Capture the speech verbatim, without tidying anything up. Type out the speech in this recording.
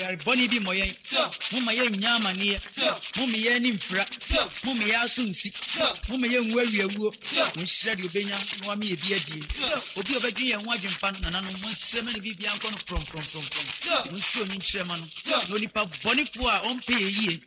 yare boni bi moyen mumma ye nyama ne mumma ye ni mfra mumma ye asunsi mumma ye nwa wiawo munhyira de obenya no am ye bi adie obi obedwe ye ho adwempa no nana no monsem ne bibia nko no from from from from munsi oni nkyerema no no nipa boni fo a on pay ye